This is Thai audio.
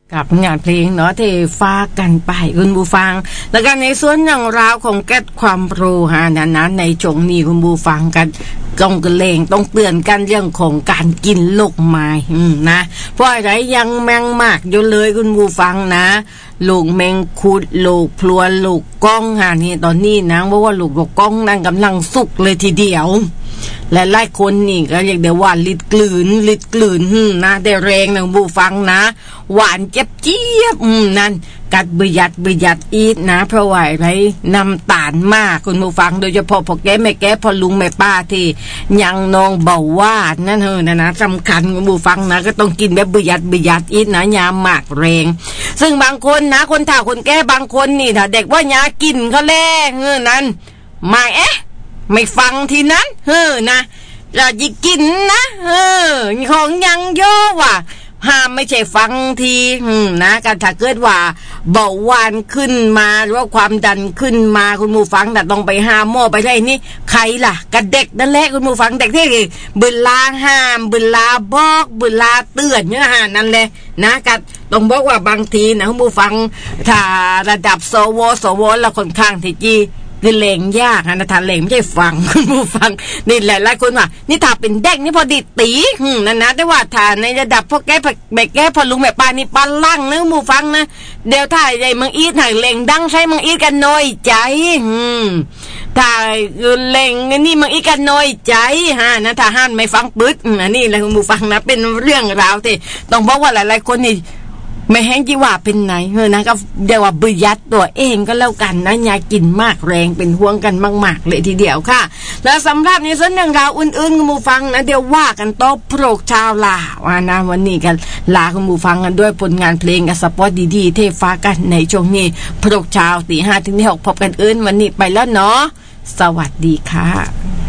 กับงานเพลงเนาะที่ฟ้ากันไปคุณผู้ฟังแล้วกันในส่วนอย่างราวของแก้ความรู้นั้นในช่วงนี้คุณผู้ฟังกันต้องกระเลงต้องเตือนกันเรื่องของการกินลูกไม้นะเพราะอะไรยังแมงมากอยู่เลยคุณผู้ฟังนะลูกแมงคุดลูกพลวนลูกก้องนี่ตอนนี้นะเพราะว่าลูกก้องนั่นกำลังสุกเลยทีเดียวและหลายคนนี่ก็เรียกได้ว่าลิดกลืนนะได้แรงนะผู้ฟังนะหวานเจี๊ยบนั่นกัดบยัดอีดนะเพราะว่าอะไรน้ำตาลมากคุณผู้ฟังโดยเฉพาะพ่อแก่แม่แก่พ่อลุงแม่ป้าที่ยังนองเบาหวานนั่นนะสำคัญคุณผู้ฟังนะก็ต้องกินแบบบยัดอีดนะยามมากแรงซึ่งบางคนนะคนเฒ่าคนแก่บางคนนี่ถ้าเด็กว่ายากินเขาแลนั้นไม่ฟังทีนั้นนะจะยิกินนะของยังโยว่ะห้ามไม่ใช่ฟังทีนะกันถ้าเกิดว่าเบาหวานขึ้นมาหรือว่าความดันขึ้นมาคุณผู้ฟังแต่ต้องไปหาหมอไปได้นี่ใครล่ะกับเด็กนั่นแหละคุณผู้ฟังเด็กที่เวลาห้ามเวลาบอกเวลาเตือนเนี่ยนั่นแหละนะกันต้องบอกว่าบางทีนะคุณผู้ฟังถ้าระดับสวแล้วค่อนข้างที่จีคือเลงยากนะทานเลงไม่ใช่ฟังคุณผู้ฟังนี่หลายคนว่านี่ถ้าเป็นเด็กนี่พอดีตีนั่นนะแต่ว่าถ้าในระดับพวกแก่พอลุงแม่ป้านี่ปานล่างนะคุณผู้ฟังนะเดี๋ยวถ้าใหญ่มังอีทหายเลงดังใช้มังอีทกันน้อยใจถ้าเลงนี่มังอีทกันน้อยใจนะถ้าห้ามไม่ฟังปึ๊ดอันนี้แหละคุณผู้ฟังนะเป็นเรื่องราวที่ต้องบอกว่าหลายคนนี่ไม่แห้งจีว่าเป็นไหนนะก็เดี๋ยวว่าบยัดตัวเองก็แล้วกันนะยากินมากแรงเป็นห่วงกันมากๆเลยทีเดียวค่ะแล้วสำหรับในส่วนเรื่องราวอื่นๆคุณผู้ฟังนะเดี๋ยวว่ากันต่อโปรกชาวลาวนะวันนี้กันลาคุณผู้ฟังกันด้วยผลงานเพลงกับสปอตดีๆเทฟ้ากันในช่วงนี้โปรกชาวตี 5 ถึง 6พบกันวันนี้ไปแล้วเนาะสวัสดีค่ะ